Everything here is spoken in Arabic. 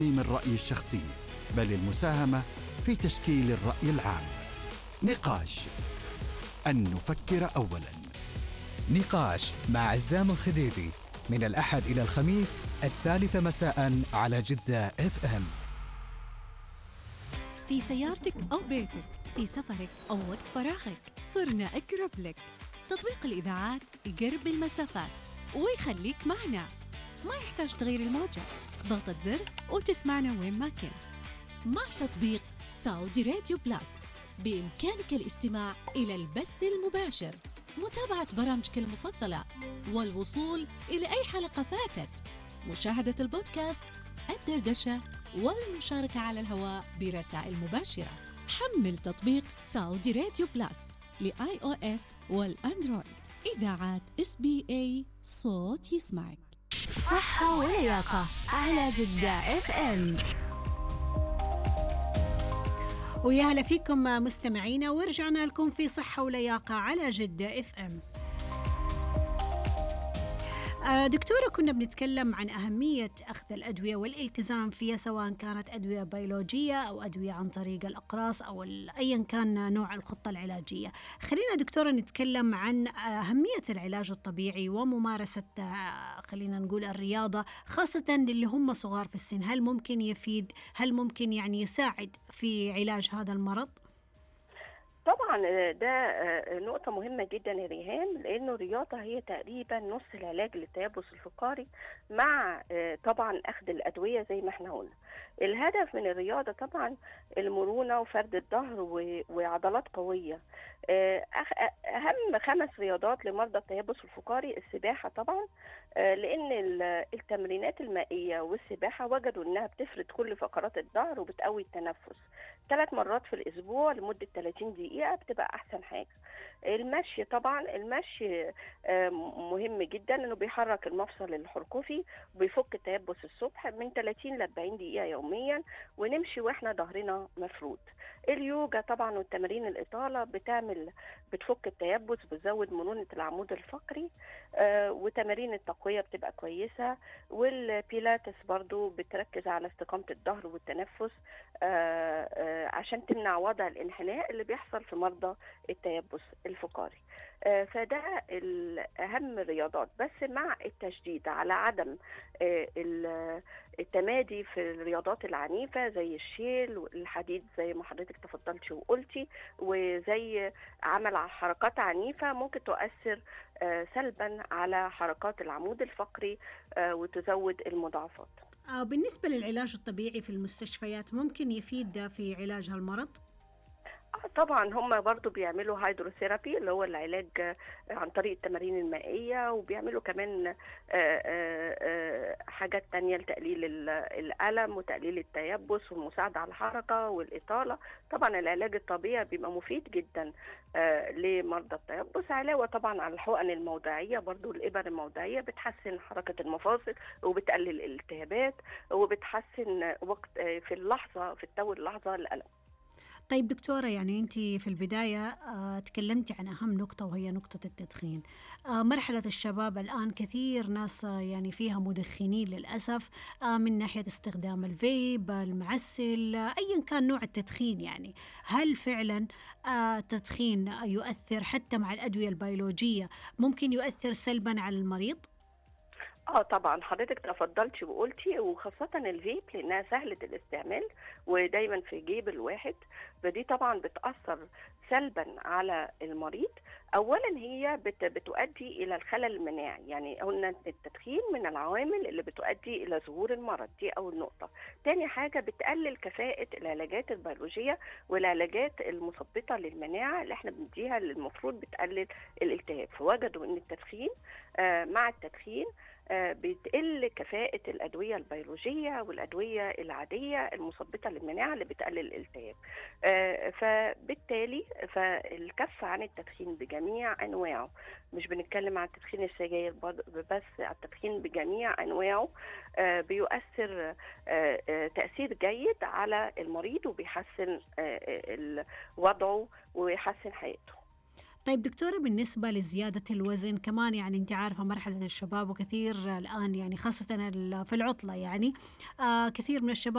من رأيي الشخصي، بل المساهمة في تشكيل الرأي العام. نقاش، أن نفكر أولاً. نقاش مع عزام الخديدي من الأحد إلى الخميس 3 مساء على جدة FM. في سيارتك أو بيتك، في سفرك أو وقت فراغك، صرنا أقرب لك. تطبيق الإذاعات يقرب المسافات ويخليك معنا، ما يحتاج تغيير الموجة، ضغطة زر وتسمعنا وين ما كنت. مع تطبيق سعودي راديو بلس بإمكانك الاستماع إلى البث المباشر، متابعة برامجك المفضلة، والوصول إلى أي حلقة فاتت، مشاهدة البودكاست، الدردشة، والمشاركة على الهواء برسائل مباشرة. حمل تطبيق سعودي راديو بلس لiOS والأندرويد. إذاعات SBA، صوت يسمعك. صحة ولياقة على جدة FM. ويا هلا فيكم مستمعينا، ورجعنا لكم في صحة ولياقة على جدة FM. دكتورة، كنا بنتكلم عن أهمية أخذ الأدوية والالتزام فيها، سواء كانت أدوية بيولوجية أو أدوية عن طريق الأقراص أو أيا كان نوع الخطة العلاجية. خلينا دكتورة نتكلم عن أهمية العلاج الطبيعي وممارسة خلينا نقول الرياضة، خاصة للي هم صغار في السن. هل ممكن يفيد؟ هل ممكن يعني يساعد في علاج هذا المرض؟ طبعا ده نقطة مهمة جدا يا ريهام، لأنه الرياضة هي تقريبا نص العلاج للتيبس الفقاري، مع طبعا أخذ الأدوية زي ما احنا قلنا. الهدف من الرياضة طبعا المرونة وفرد الظهر وعضلات قوية. أهم 5 رياضات لمرضى التيبس الفقاري: السباحة طبعا، لأن التمرينات المائية والسباحة وجدوا أنها بتفرد كل فقرات الظهر وبتقوي التنفس. 3 مرات في الأسبوع لمدة 30 دقيقة بتبقى أحسن حاجة. المشي طبعا، المشي مهم جدا، أنه بيحرك المفصل الحركوفي وبيفك التيبس الصبح من 30 ل 40 دقيقة يوميا، ونمشي وإحنا ظهرنا مفرود. اليوجا طبعا والتمارين الإطالة بتفك التيبس، بتزود مرونة العمود الفقري، وتمارين التقوية بتبقى كويسة. والبيلاتس برضو بتركز على استقامة الظهر والتنفس عشان تمنع وضع الانحناء اللي بيحصل في مرضى التيبس الفقاري. فده أهم الرياضات، بس مع التشديد على عدم التمادي في الرياضات العنيفة زي الشيل والحديد زي ما حضرتك تفضلتي وقلتي، وزي عمل حركات عنيفة ممكن تؤثر سلبا على حركات العمود الفقري وتزود المضاعفات. بالنسبة للعلاج الطبيعي في المستشفيات، ممكن يفيد في علاج هالمرض؟ طبعا هم برضو بيعملوا هيدروثيرابي اللي هو العلاج عن طريق التمارين المائية، وبيعملوا كمان حاجات تانية لتقليل الألم وتقليل التيبس والمساعدة على الحركة والإطالة. طبعا العلاج الطبيعي بيبقى مفيد جدا لمرضى التيبس، علاوة طبعا على الحقن الموضعية. برضو الإبر الموضعية بتحسن حركة المفاصل وبتقلل الالتهابات وبتحسن وقت في اللحظة، في التو اللحظة الألم. طيب دكتورة، يعني أنت في البداية تكلمتي عن أهم نقطة وهي نقطة التدخين. مرحلة الشباب الآن كثير ناس يعني فيها مدخنين للأسف، من ناحية استخدام الفيب، المعسل، أيا كان نوع التدخين. يعني هل فعلا التدخين يؤثر حتى مع الأدوية البيولوجية، ممكن يؤثر سلبا على المريض؟ طبعا حضرتك تفضلتي وقلتي، وخاصة الفيب لأنها سهلة الاستعمال ودايما في جيب الواحد، فدي طبعا بتأثر سلبا على المريض. أولا هي بتؤدي إلى الخلل المناعي، يعني قلنا التدخين من العوامل اللي بتؤدي إلى ظهور المرض، دي أول نقطة. تاني حاجة بتقلل كفاءة العلاجات البيولوجية والعلاجات المثبطة للمناعة اللي احنا بنديها، اللي المفروض بتقلل الالتهاب. فوجدوا إن التدخين مع التدخين بتقل كفاءة الأدوية البيولوجية والأدوية العادية المثبطة للمناعة اللي بتقلل الالتهاب. فبالتالي فالكف عن التدخين بجميع أنواعه، مش بنتكلم عن تدخين السجاير بس، التدخين بجميع أنواعه بيؤثر تأثير جيد على المريض وبيحسن وضعه ويحسن حياته. طيب دكتورة، بالنسبة لزيادة الوزن كمان، يعني أنت عارفة مرحلة الشباب وكثير الآن يعني خاصة في العطلة، يعني كثير من الشباب